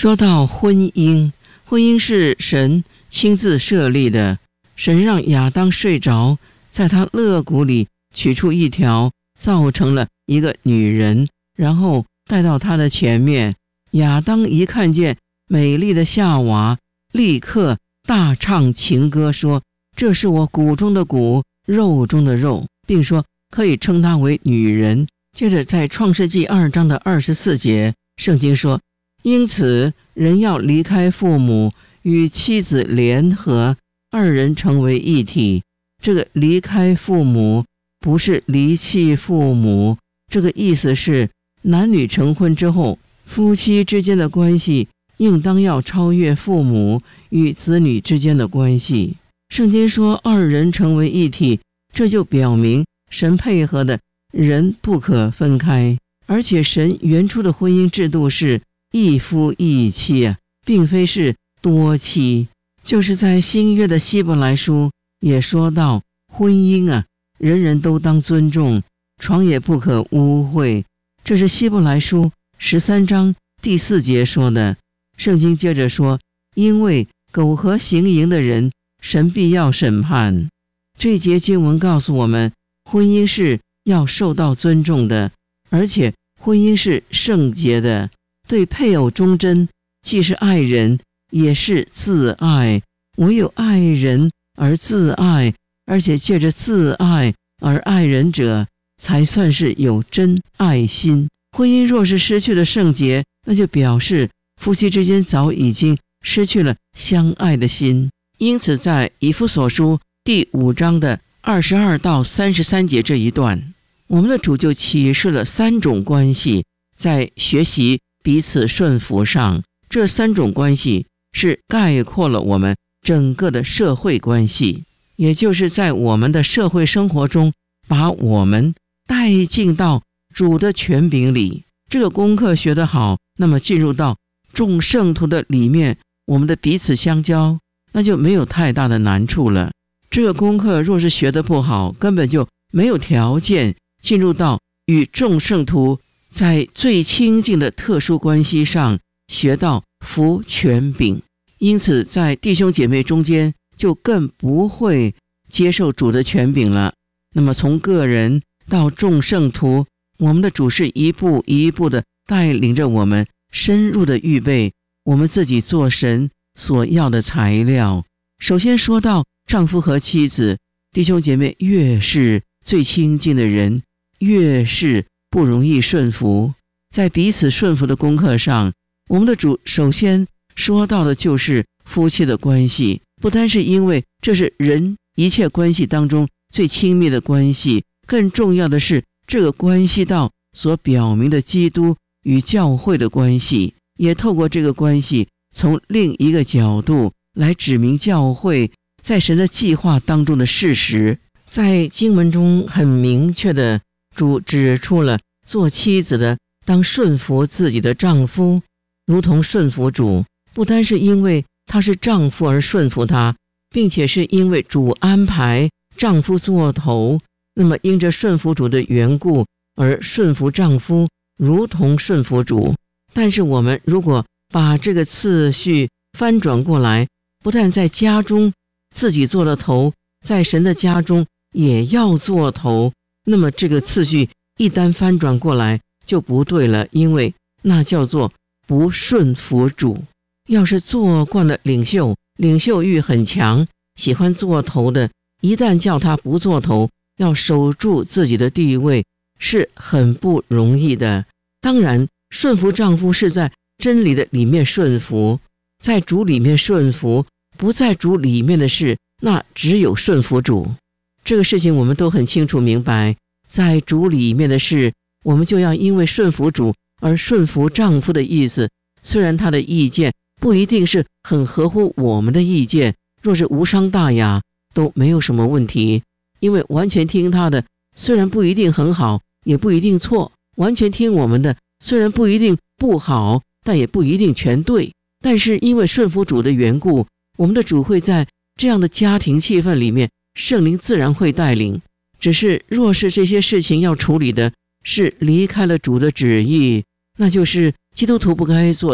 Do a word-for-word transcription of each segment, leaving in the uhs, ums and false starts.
说到婚姻，婚姻是神亲自设立的，神让亚当睡着，在他肋骨里取出一条，造成了一个女人，然后带到他的前面。亚当一看见美丽的夏娃，立刻大唱情歌，说这是我骨中的骨，肉中的肉，并说可以称她为女人。接着在创世纪二章的二十四节，圣经说，因此人要离开父母，与妻子联合，二人成为一体。这个离开父母不是离弃父母，这个意思是男女成婚之后，夫妻之间的关系应当要超越父母与子女之间的关系。圣经说二人成为一体，这就表明神配合的人不可分开，而且神原初的婚姻制度是一夫一妻啊，并非是多妻。就是在新约的希伯来书也说到婚姻啊，人人都当尊重，床也不可污秽，这是希伯来书十三章第四节说的。圣经接着说，因为苟合行淫的人，神必要审判。这节经文告诉我们，婚姻是要受到尊重的，而且婚姻是圣洁的，对配偶忠贞，既是爱人，也是自爱。唯有爱人而自爱，而且借着自爱而爱人者，才算是有真爱心。婚姻若是失去了圣洁，那就表示夫妻之间早已经失去了相爱的心。因此在以弗所书第五章的二十二到三十三节这一段，我们的主就启示了三种关系，在学习彼此顺服上，这三种关系是概括了我们整个的社会关系，也就是在我们的社会生活中，把我们带进到主的权柄里。这个功课学得好，那么进入到众圣徒的里面，我们的彼此相交，那就没有太大的难处了。这个功课若是学得不好，根本就没有条件进入到与众圣徒在最亲近的特殊关系上学到服权柄。因此在弟兄姐妹中间就更不会接受主的权柄了。那么从个人到众圣徒，我们的主是一步一步的带领着我们深入的预备我们自己做神所要的材料。首先说到丈夫和妻子，弟兄姐妹越是最亲近的人，越是不容易顺服。在彼此顺服的功课上，我们的主首先说到的就是夫妻的关系，不单是因为这是人一切关系当中最亲密的关系，更重要的是这个关系到所表明的基督与教会的关系，也透过这个关系从另一个角度来指明教会在神的计划当中的事实。在经文中很明确的，主指出了做妻子的当顺服自己的丈夫，如同顺服主，不单是因为他是丈夫而顺服他，并且是因为主安排丈夫做头，那么因着顺服主的缘故而顺服丈夫，如同顺服主。但是我们如果把这个次序翻转过来，不但在家中自己做了头，在神的家中也要做头，那么这个次序一旦翻转过来就不对了，因为那叫做不顺服主。要是做惯了领袖，领袖欲很强，喜欢做头的，一旦叫他不做头，要守住自己的地位，是很不容易的。当然顺服丈夫是在真理的里面顺服，在主里面顺服，不在主里面的事，那只有顺服主。这个事情我们都很清楚明白，在主里面的事，我们就要因为顺服主而顺服丈夫的意思。虽然他的意见不一定是很合乎我们的意见，若是无伤大雅都没有什么问题，因为完全听他的虽然不一定很好，也不一定错，完全听我们的虽然不一定不好，但也不一定全对。但是因为顺服主的缘故，我们的主会在这样的家庭气氛里面，圣灵自然会带领。只是若是这些事情要处理的是离开了主的旨意，那就是基督徒不该做的，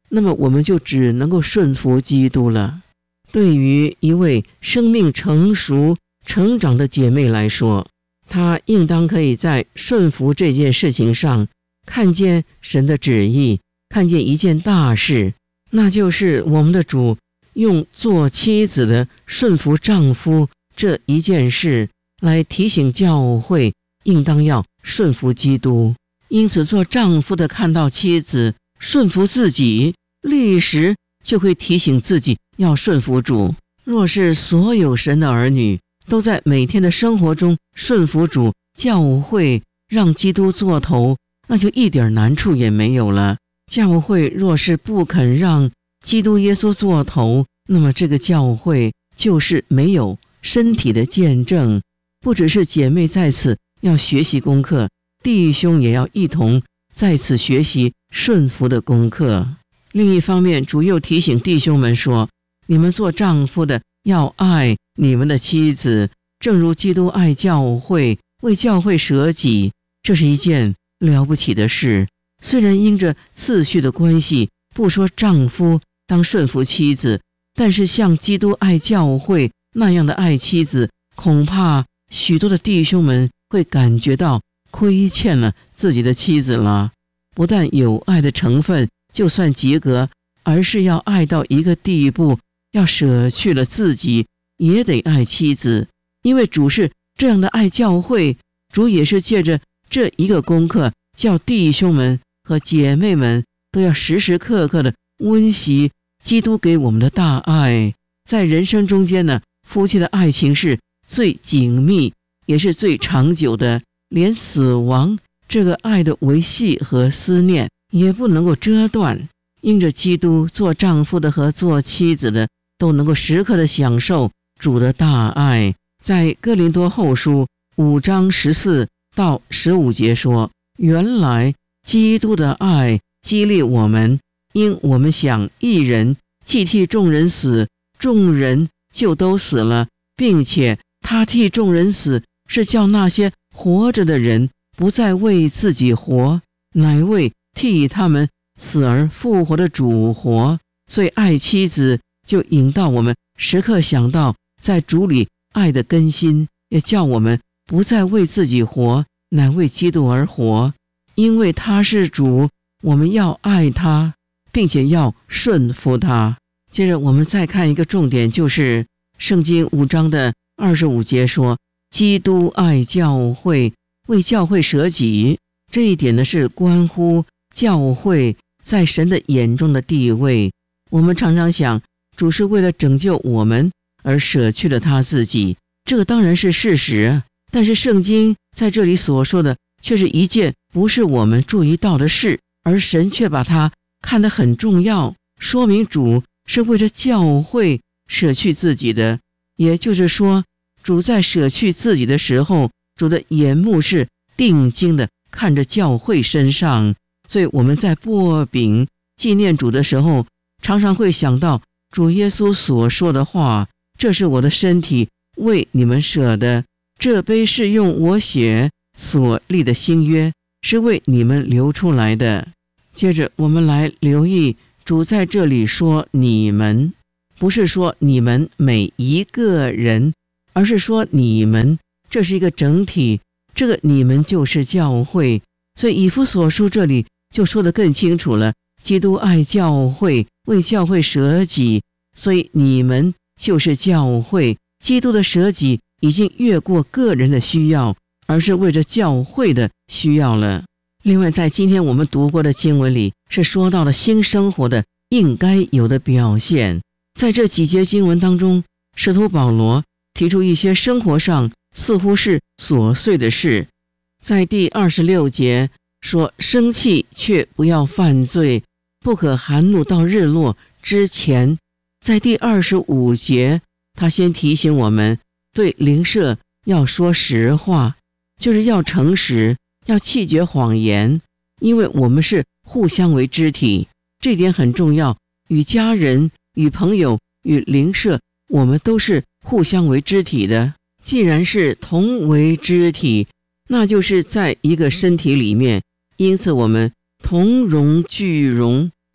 那么我们就只能够顺服基督了。对于一位生命成熟成长的姐妹来说，她应当可以在顺服这件事情上看见神的旨意，看见一件大事，那就是我们的主用做妻子的顺服丈夫这一件事来提醒教会应当要顺服基督。因此做丈夫的看到妻子顺服自己，立时就会提醒自己要顺服主。若是所有神的儿女都在每天的生活中顺服主，教会让基督做头，那就一点难处也没有了。教会若是不肯让基督耶稣做头，那么这个教会就是没有身体的见证。不只是姐妹在此要学习功课，弟兄也要一同在此学习顺服的功课。另一方面，主又提醒弟兄们说，你们做丈夫的要爱你们的妻子，正如基督爱教会，为教会舍己。这是一件了不起的事。虽然因着次序的关系，不说丈夫当顺服妻子，但是像基督爱教会那样的爱妻子，恐怕许多的弟兄们会感觉到亏欠了自己的妻子了。不但有爱的成分就算及格，而是要爱到一个地步，要舍去了自己也得爱妻子。因为主是这样的爱教会，主也是借着这一个功课，叫弟兄们和姐妹们都要时时刻刻的温习基督给我们的大爱。在人生中间呢，夫妻的爱情是最紧密也是最长久的，连死亡这个爱的维系和思念也不能够遮断。因着基督，做丈夫的和做妻子的都能够时刻的享受主的大爱。在哥林多后书五章十四到十五节说，原来基督的爱激励我们，因我们想一人既替众人死，众人就都死了，并且他替众人死，是叫那些活着的人不再为自己活，乃为替他们死而复活的主活。所以爱妻子就引导我们时刻想到在主里爱的更新，也叫我们不再为自己活，乃为基督而活。因为他是主，我们要爱他，并且要顺服他。接着我们再看一个重点，就是圣经五章的二十五节说，基督爱教会，为教会舍己。这一点呢，是关乎教会在神的眼中的地位。我们常常想，主是为了拯救我们而舍去了他自己，这个当然是事实，但是圣经在这里所说的却是一件不是我们注意到的事，而神却把它看得很重要，说明主是为了教会舍去自己的。也就是说，主在舍去自己的时候，主的眼目是定睛的看着教会身上。所以我们在擘饼纪念主的时候，常常会想到主耶稣所说的话，这是我的身体，为你们舍的，这杯是用我血所立的新约，是为你们流出来的。接着我们来留意，主在这里说你们，不是说你们每一个人，而是说你们，这是一个整体，这个你们就是教会。所以以弗所书这里就说得更清楚了，基督爱教会，为教会舍己，所以你们就是教会。基督的舍己已经越过个人的需要，而是为着教会的需要了。另外在今天我们读过的经文里，是说到了新生活的应该有的表现。在这几节经文当中，使徒保罗提出一些生活上似乎是琐碎的事。在第二十六节说，生气却不要犯罪，不可含怒到日落之前。在第二十五节，他先提醒我们对邻舍要说实话，就是要诚实，要弃绝谎言，因为我们是互相为肢体，这点很重要。与家人、与朋友、与邻舍，我们都是互相为肢体的。既然是同为肢体，那就是在一个身体里面，因此我们同荣俱荣，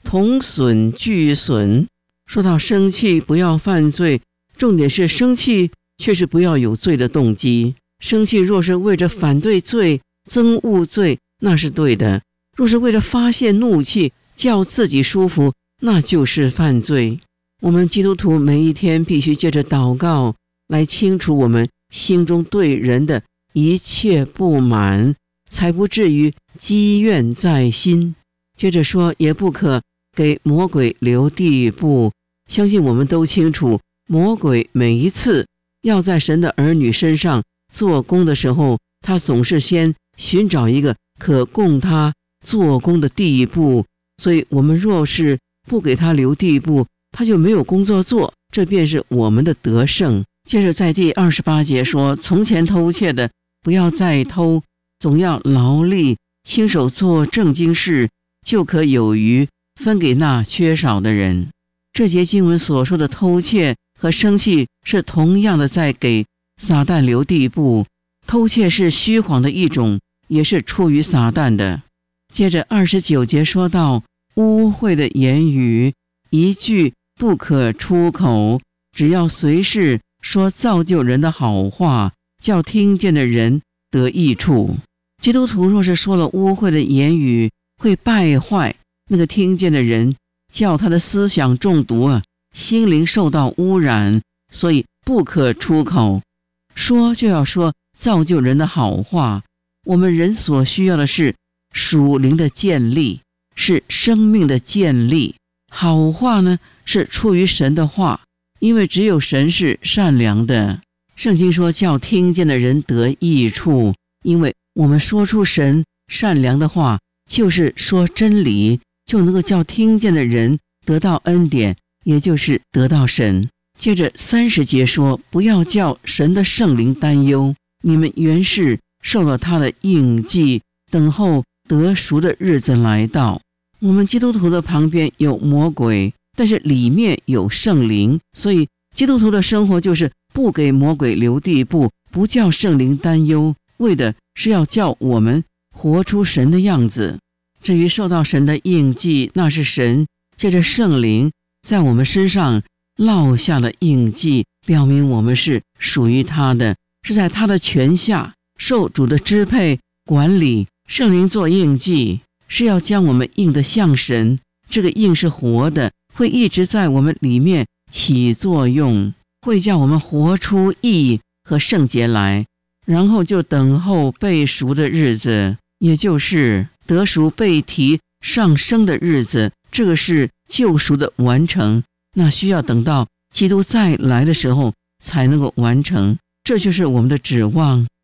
同损俱损。说到生气不要犯罪，重点是生气却是不要有罪的动机。生气若是为着反对罪、憎恶罪，那是对的；若是为了发泄怒气，叫自己舒服，那就是犯罪。我们基督徒每一天必须借着祷告来清除我们心中对人的一切不满，才不至于积怨在心。接着说，也不可给魔鬼留地步。相信我们都清楚，魔鬼每一次要在神的儿女身上做工的时候，他总是先寻找一个可供他做工的地步，所以我们若是不给他留地步，他就没有工作做，这便是我们的得胜。接着在第二十八节说，从前偷窃的不要再偷，总要劳力亲手做正经事，就可有余分给那缺少的人。这节经文所说的偷窃和生气是同样的在给撒旦留地步。偷窃是虚谎的一种，也是出于撒旦的。接着二十九节说到，污秽的言语一句不可出口，只要随时说造就人的好话，叫听见的人得益处。基督徒若是说了污秽的言语，会败坏那个听见的人，叫他的思想中毒啊，心灵受到污染，所以不可出口。说就要说造就人的好话。我们人所需要的是属灵的建立，是生命的建立。好话呢，是出于神的话，因为只有神是善良的。圣经说叫听见的人得益处，因为我们说出神善良的话，就是说真理，就能够叫听见的人得到恩典，也就是得到神。接着三十节说，不要叫神的圣灵担忧，你们原是受了他的印记，等候得赎的日子来到。我们基督徒的旁边有魔鬼，但是里面有圣灵，所以基督徒的生活就是不给魔鬼留地步，不叫圣灵担忧，为的是要叫我们活出神的样子。至于受到神的印记，那是神借着圣灵在我们身上烙下了印记，表明我们是属于他的，是在他的权下，受主的支配管理。圣灵做印记是要将我们印得像神，这个印是活的，会一直在我们里面起作用，会叫我们活出义和圣洁来，然后就等候被赎的日子，也就是得赎被提上升的日子。这个是救赎的完成，那需要等到基督再来的时候才能够完成，这就是我们的指望。